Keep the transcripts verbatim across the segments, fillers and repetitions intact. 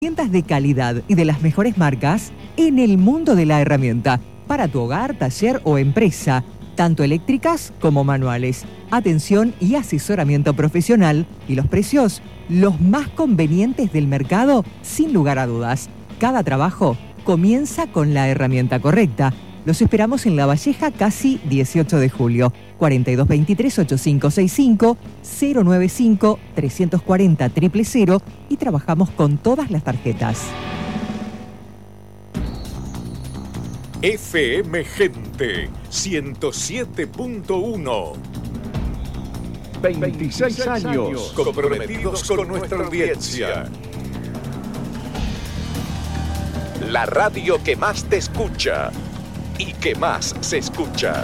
Herramientas de calidad y de las mejores marcas en el mundo de la herramienta, para tu hogar, taller o empresa, tanto eléctricas como manuales. Atención y asesoramiento profesional y los precios, los más convenientes del mercado, sin lugar a dudas. Cada trabajo comienza con la herramienta correcta. Los esperamos en La Valleja, casi dieciocho de julio. cuarenta y dos veintitrés, ochenta y cinco sesenta y cinco, cero noventa y cinco, trescientos cuarenta, cero cero cero y trabajamos con todas las tarjetas. F M Gente ciento siete punto uno. veintiséis años comprometidos con nuestra audiencia. La radio que más te escucha y que más se escucha.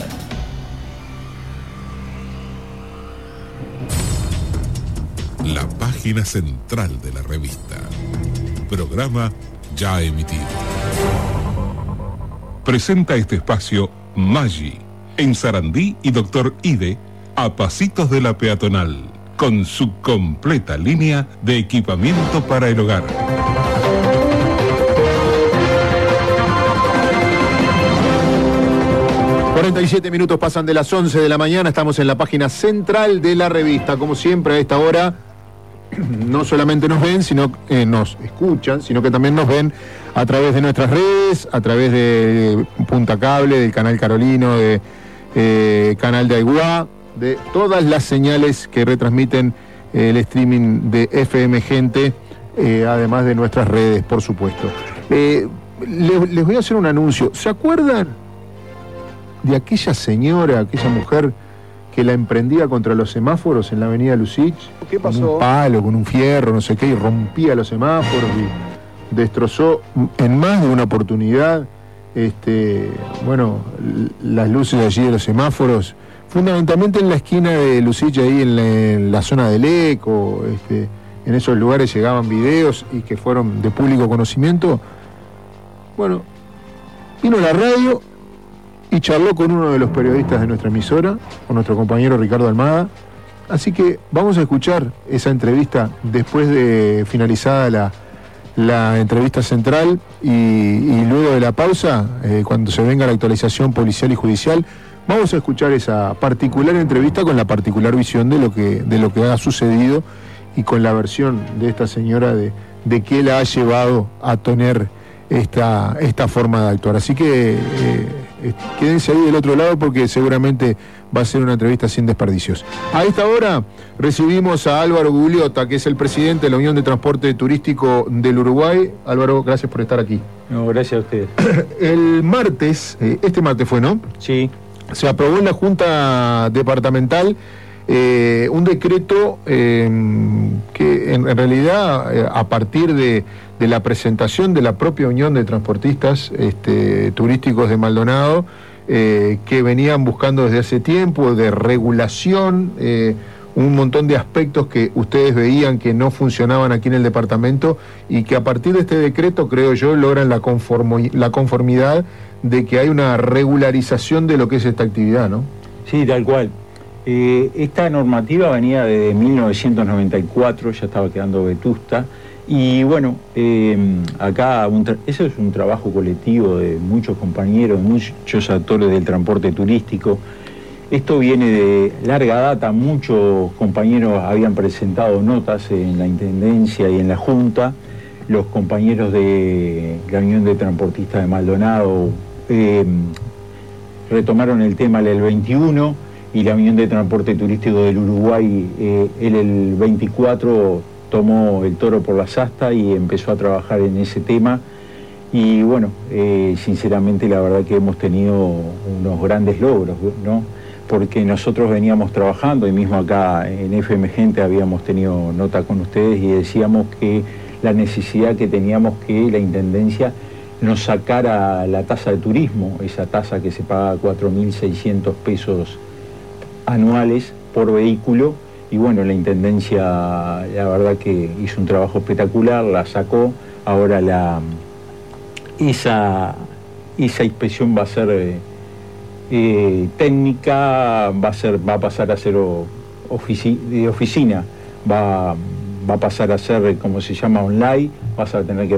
La página central de la revista. Programa ya emitido. Presenta este espacio Maggi, en Sarandí y Doctor Ide, a pasitos de la peatonal, con su completa línea de equipamiento para el hogar. cuarenta y siete minutos pasan de las once de la mañana, estamos en la página central de la revista. Como siempre, a esta hora no solamente nos ven, sino que eh, nos escuchan, sino que también nos ven a través de nuestras redes, a través de Punta Cable, del Canal Carolino, de eh, Canal de Aiguá, de todas las señales que retransmiten eh, el streaming de F M Gente, eh, además de nuestras redes, por supuesto. Eh, les, les voy a hacer un anuncio. ¿Se acuerdan de aquella señora, aquella mujer que la emprendía contra los semáforos en la avenida Lucich? ¿Qué pasó? Con un palo, con un fierro, no sé qué, y rompía los semáforos y destrozó en más de una oportunidad, este, bueno, las luces allí de los semáforos, fundamentalmente en la esquina de Lucich, ahí en la, en la zona del Eco, este, en esos lugares llegaban videos y que fueron de público conocimiento. Bueno, vino la radio y charló con uno de los periodistas de nuestra emisora, con nuestro compañero Ricardo Almada. Así que vamos a escuchar esa entrevista después de finalizada la, la entrevista central y, y luego de la pausa, eh, cuando se venga la actualización policial y judicial, vamos a escuchar esa particular entrevista con la particular visión de lo que, de lo que ha sucedido y con la versión de esta señora de, de qué la ha llevado a tener esta, esta forma de actuar. Así que eh, quédense ahí del otro lado porque seguramente va a ser una entrevista sin desperdicios. A esta hora recibimos a Álvaro Gugliota, que es el presidente de la Unión de Transporte Turístico del Uruguay. Álvaro, gracias por estar aquí. No, gracias a ustedes. El martes, eh, este martes fue, ¿no? Sí. Se aprobó en la Junta Departamental eh, un decreto eh, que en, en realidad eh, a partir de, de la presentación de la propia Unión de Transportistas este, Turísticos de Maldonado, eh, que venían buscando desde hace tiempo de regulación, eh, un montón de aspectos que ustedes veían que no funcionaban aquí en el departamento y que a partir de este decreto, creo yo, logran la, conformo, la conformidad de que hay una regularización de lo que es esta actividad, ¿no? Sí, tal cual. Eh, esta normativa venía de mil novecientos noventa y cuatro, ya estaba quedando vetusta, y bueno, eh, acá un eso es un trabajo colectivo de muchos compañeros, muchos actores del transporte turístico. Esto viene de larga data, muchos compañeros habían presentado notas en la Intendencia y en la Junta, los compañeros de la Unión de Transportistas de Maldonado eh, retomaron el tema el veintiuno y la Unión de Transporte Turístico del Uruguay eh, el, el veinticuatro tomó el toro por las astas y empezó a trabajar en ese tema. Y bueno, eh, sinceramente la verdad que hemos tenido unos grandes logros, ¿no? Porque nosotros veníamos trabajando, y mismo acá en F M Gente habíamos tenido nota con ustedes y decíamos que la necesidad que teníamos que la Intendencia nos sacara la tasa de turismo, esa tasa que se paga cuatro mil seiscientos pesos anuales por vehículo, y bueno, la Intendencia la verdad que hizo un trabajo espectacular, la sacó. Ahora la esa, esa inspección va a ser eh, eh, técnica, va a ser, va a pasar a ser ofici, de oficina, va, va a pasar a ser, como se llama, online, vas a tener que